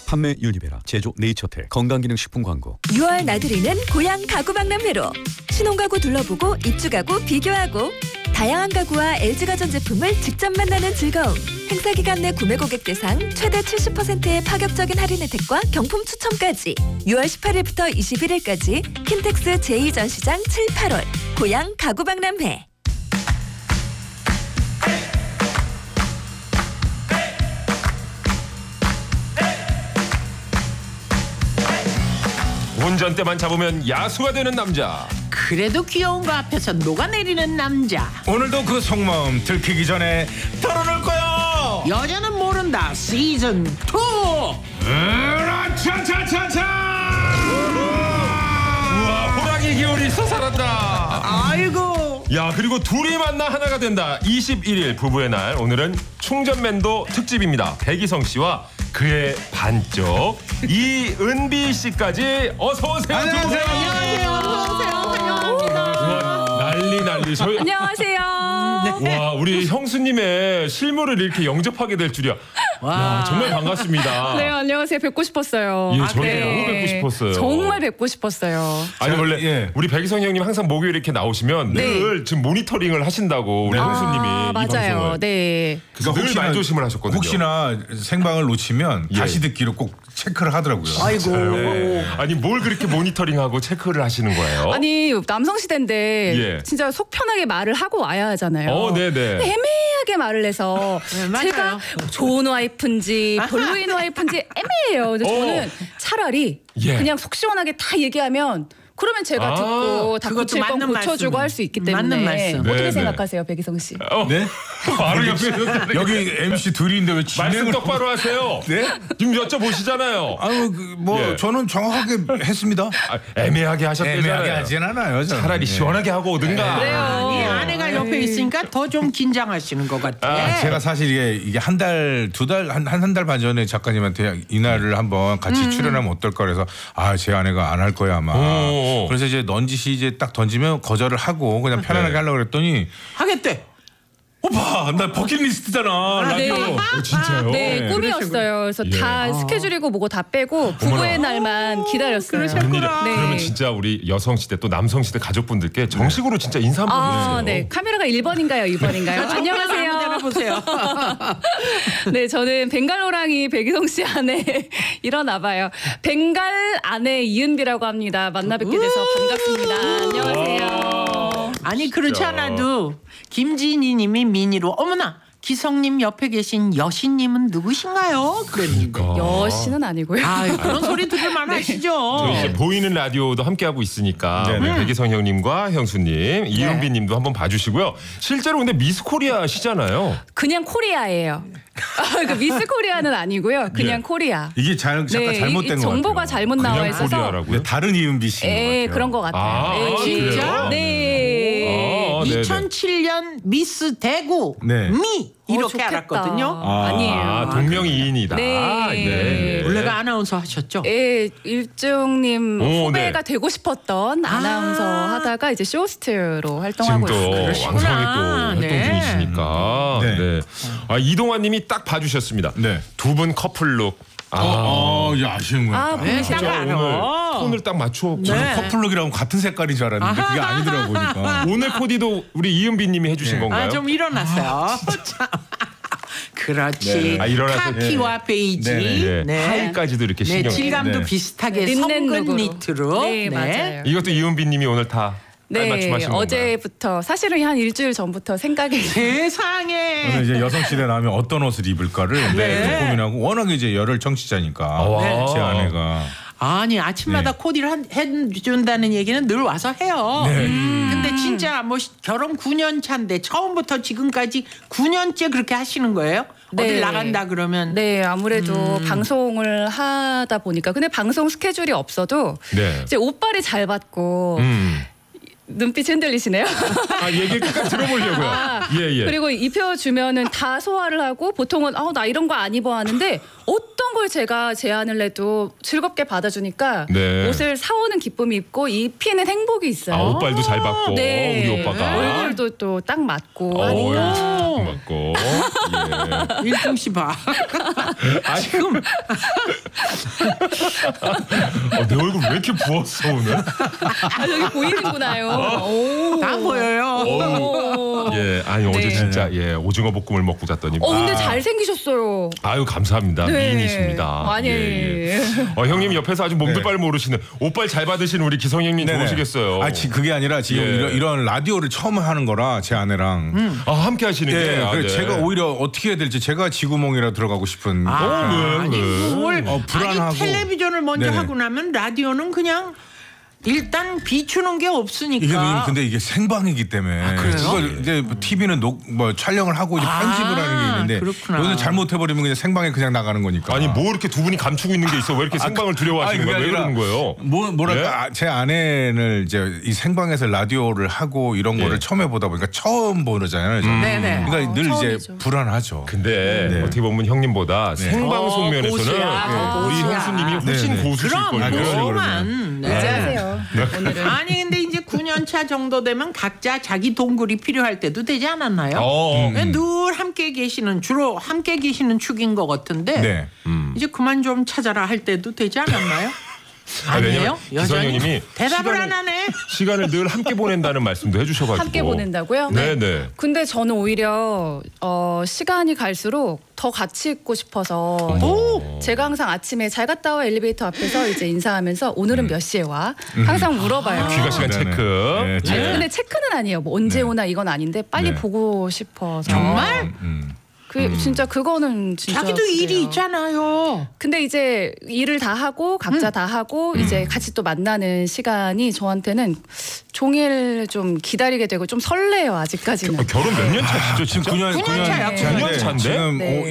판매 유니베라, 제조 네이처텍, 건강기능식품 광고. 6월 나들이는 고향 가구박람회로 신혼가구 둘러보고 입주가구 비교하고 다양한 가구와 LG가전 제품을 직접 만나는 즐거움. 행사기간 내 구매 고객 대상 최대 70%의 파격적인 할인 혜택과 경품 추첨까지 6월 18일부터 21일까지 킨텍스 제2전시장 7, 8월 고향 가구박람회. 운전대만 잡으면 야수가 되는 남자. 그래도 귀여운 거 앞에서 녹아내리는 남자. 오늘도 그 속마음 들키기 전에 털어놓을 거야. 여자는 모른다 시즌 2. 차차차차. 우와, 호랑이 기운이 솟아난다. 아이고. 야, 그리고 둘이 만나 하나가 된다. 21일 부부의 날. 오늘은 충전맨도 특집입니다. 백이성 씨와 그의 반쪽 이은비 씨까지 어서 오세요. 안녕하세요. 안녕하세요. 어서오세요. 환영합니다. 난리. 저희 안녕하세요. 와, 우리 형수님의 실물을 이렇게 영접하게 될 줄이야. 야, 정말 반갑습니다. 네, 안녕하세요. 뵙고 싶었어요. 예, 저도 너무 뵙고 싶었어요. 정말 뵙고 싶었어요. 아니 원래 예. 우리 백이성 형님 항상 목요일 이렇게 나오시면 네. 늘 지금 모니터링을 하신다고 우리 형수님이 이 맞아요. 방송을. 네. 그래서 늘 말조심을 하셨거든요. 혹시나 생방을 놓치면 예. 다시 듣기로 꼭 체크를 하더라고요. 아이고. 네. 아니 뭘 그렇게 모니터링하고 체크를 하시는 거예요? 아니 남성 시대인데 예. 진짜 속 편하게 말을 하고 와야 하잖아요. 네네. 애매하게 말을 해서 네, 맞아요. 제가 좋은 와이프인지 별로인 와이프인지 애매해요. 근데 저는 차라리 예. 그냥 속 시원하게 다 얘기하면 그러면 제가 아, 듣고 다 그것도 고칠 건 맞는 고쳐주고 말씀. 할 수 있기 때문에 맞는 말씀. 어떻게 네네. 생각하세요, 백이성 씨? 네? 바로 옆에 여기 MC 둘인데 왜 말씀 진행을 똑바로 하세요. 네? 지금 여쭤보시잖아요. 아유 뭐 예. 저는 정확하게 했습니다. 아, 애매하게 하셨대잖아요. 애매하게 하진 않아요. 저는. 차라리 예. 시원하게 하고 오든가. 그래요. 이 아내가 옆에 있으니까 더 좀 긴장하시는 것 같아. 제가 사실 이게 한 달, 두 달, 한 달 반 전에 작가님한테 이날을 한번 같이 출연하면 어떨까 그래서 제 아내가 안 할 거야 아마. 오. 그래서 이제 넌지시 이제 딱 던지면 거절을 하고 그냥 편안하게 네. 하려고 그랬더니 하겠대. 오빠 나 버킷리스트잖아 라디오. 네. 진짜요? 네, 네. 꿈이었어요. 그래서 예. 다 스케줄이고 뭐고 다 빼고 부부의 날만 기다렸어요. 웬일이야. 네. 그러면 진짜 우리 여성 시대 또 남성 시대 가족분들께 정식으로 진짜 인사 한번 해주세요. 네. 카메라가 1번인가요? 2번인가요? 안녕하세요. 아무데나 보세요. 네, 저는 벵갈호랑이 백이성 씨 아내 일어나 봐요. 벵갈 아내 이은비라고 합니다. 만나 뵙게 돼서 반갑습니다. 안녕하세요. 아니 그렇지 않아도 김진희 님이 미니로 어머나 기성님 옆에 계신 여신님은 누구신가요? 그랬는데. 여신은 아니고요. 아 그런 소리 들을만 하시죠. 저희 이제 보이는 라디오도 함께하고 있으니까 네네. 우리 백이성 형님과 형수님, 이은비 님도 한번 봐주시고요. 실제로 근데 미스 코리아시잖아요. 그냥 코리아예요. 그 미스 코리아는 아니고요. 그냥 예. 코리아. 이게 잠깐 잘못된 거 정보가 같아요. 잘못 나와 그냥 있어서. 코리아라고요? 네, 다른 이은비 씨인 것 같아요. 그런 것 같아요. 아, 네. 진짜? 네. 아, 네네. 2007년 미스 대구 네. 미 이렇게 좋겠다. 알았거든요. 아니에요. 아, 동명이인이다. 네. 네. 원래가 아나운서 하셨죠? 예, 일중님 오, 후배가 네. 되고 싶었던 아나운서 하다가 이제 쇼호스트로 활동하고 지금 또 있어요. 왕성하게 또 활동 네. 중이시니까. 네. 네. 아, 이동환 님이 딱 봐주셨습니다. 네. 두 분 커플룩. 이제 아쉬운 거야. 아, 네, 보이시죠? 딱 오늘 알아. 톤을 딱 맞춰. 네. 커플룩이랑 같은 색깔인 줄 알았는데 그게 아니더라고 보니까. 오늘 코디도 우리 이은비 님이 해주신 네. 건가요? 좀 일어났어요. 참. 그렇지. 네. 아, 일어나서 카키와 베이지. 네, 네. 하의까지도 이렇게 네, 신경 질감도 네. 비슷하게 린넨 성근 룩으로. 니트로. 네, 맞아요. 이것도 이은비 님이 오늘 다 네, 맞춤하신 건가요? 어제부터 사실은 한 일주일 전부터 생각이 세상에. 저는 이제 여성 시대 나오면 어떤 옷을 입을까를 계속 고민하고 워낙에 이제 열혈 청취자니까 와. 제 아내가 아니 아침마다 네. 코디를 해준다는 얘기는 늘 와서 해요. 네. 근데 진짜 뭐 결혼 9년 차인데 처음부터 지금까지 9년째 그렇게 하시는 거예요? 네. 어딜 나간다 그러면 네, 아무래도 방송을 하다 보니까 근데 방송 스케줄이 없어도 네. 이제 옷빨이 잘 받고 눈빛 흔들리시네요. 아, 얘기 끝까지 들어보려고요. 예, 예. 그리고 입혀주면은 다 소화를 하고 보통은 나 이런 거 안 입어 하는데 어떤 걸 제가 제안을 해도 즐겁게 받아주니까 네. 옷을 사오는 기쁨이 있고 입히는 행복이 있어요. 아, 옷빨도 잘 받고 네. 우리 오빠가. 얼굴도 또 딱 맞고 하니까. 맞고. 예. 일중 씨 봐. 아, 지금 내 얼굴 왜 이렇게 부었어 오늘? 아, 여기 보이는구나요. 오. 다 보여요. 오. 예, 아니 어제 네. 진짜 오징어 볶음을 먹고 잤더니. 근데 잘생기셨어요. 아유 감사합니다. 네. 미인이십니다. 아니. 형님 옆에서 아주 몸둘 네. 바를 모르시는 옷빨 잘 받으시는 우리 기성 형님 네네. 좋으시겠어요. 그게 아니라 지금 예. 이런 라디오를 처음 하는 거라 제 아내랑. 함께 하시는 게. 예, 네. 제가 오히려 어떻게 해야 될지 제가 지구멍이라 들어가고 싶은. 아니 뭘 불안하고. 아니 텔레비전을 먼저 네네. 하고 나면 라디오는 그냥 일단 비추는 게 없으니까. 이게 근데 이게 생방이기 때문에 그래요? 이걸 이제 TV는 촬영을 하고 이제 편집을 하는 게 있는데 그렇구나. 여기서 잘못해버리면 그냥 생방에 그냥 나가는 거니까. 아니 뭐 이렇게 두 분이 감추고 있는 게 있어? 왜 이렇게 생방을 두려워하시는 거예요? 왜 그러는 거예요? 뭐랄까 제 아내를 이제 이 생방에서 라디오를 하고 이런 거를 처음 해보다 보니까 처음 보잖아요. 네네. 그러니까 늘 이제 처음이죠. 불안하죠. 근데 네. 어떻게 보면 형님보다 생방송 면에서는 고수야. 우리 고수야. 형수님이 훨씬 네네. 고수실 그럼 걸요. 그거만. 네. 이제하세요. 오늘은. 아니 근데 이제 9년 차 정도 되면 각자 자기 동굴이 필요할 때도 되지 않았나요? 늘 함께 계시는 주로 함께 계시는 축인 것 같은데 네. 이제 그만 좀 찾아라 할 때도 되지 않았나요? 아니에요? 왜냐면 여전히 기성형님이 대답을 안 하네. 시간을 늘 함께 보낸다는 말씀도 해주셔가지고 함께 보낸다고요? 네네. 근데 저는 오히려 시간이 갈수록 더 같이 있고 싶어서 제가 항상 아침에 잘 갔다 와 엘리베이터 앞에서 이제 인사하면서 오늘은 몇 시에 와? 항상 물어봐요. 귀가 시간 네네. 체크. 네, 아니, 네. 근데 체크는 아니에요. 뭐 언제 오나 이건 아닌데 빨리 네. 보고 싶어서. 정말? 진짜 그거는 진짜 자기도 그래요. 일이 있잖아요. 근데 이제 일을 다 하고 각자 다 하고 이제 같이 또 만나는 시간이 저한테는 종일 좀 기다리게 되고 좀 설레요 아직까지는. 결혼 몇 년 차시죠? 지금 진짜? 9년 9년 차야, 9년 차인데? 지금 네.